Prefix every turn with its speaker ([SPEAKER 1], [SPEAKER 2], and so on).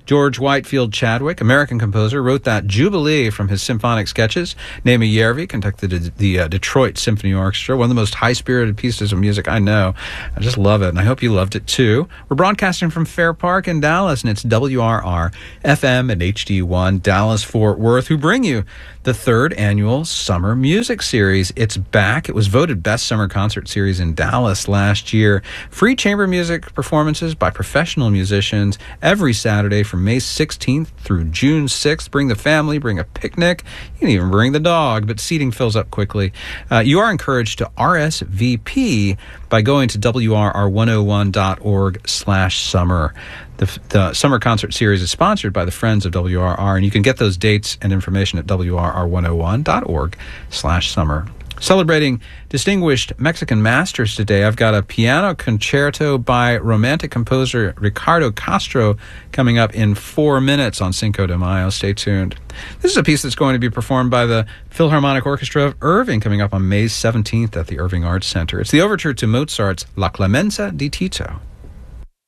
[SPEAKER 1] George Whitefield Chadwick, American composer, wrote that Jubilee from his symphonic sketches. Naima Järvi conducted the Detroit Symphony Orchestra, one of the most high-spirited pieces of music I know. I just love it, and I hope you loved it too. We're broadcasting from Fair Park in Dallas, and it's WRR FM and HD1 Dallas-Fort Worth, who bring you the third annual Summer Music Series. It's back. It was voted Best Summer Concert Series in Dallas last year. Free chamber music performances by professional musicians every Saturday from May 16th through June 6th. Bring the family, bring a picnic. You can even bring the dog, but seating fills up quickly. You are encouraged to RSVP by going to WRR101.org/summer. The Summer Concert Series is sponsored by the Friends of WRR, and you can get those dates and information at WRR101.org/summer. Celebrating distinguished Mexican masters today, I've got a piano concerto by romantic composer Ricardo Castro coming up in 4 minutes on Cinco de Mayo. Stay tuned. This is a piece that's going to be performed by the Philharmonic Orchestra of Irving coming up on May 17th at the Irving Arts Center. It's the overture to Mozart's La Clemenza di Tito.